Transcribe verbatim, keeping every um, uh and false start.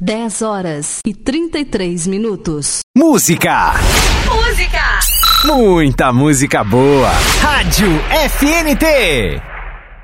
dez horas e trinta e três minutos. Música! Música! Muita música boa! Rádio F N T!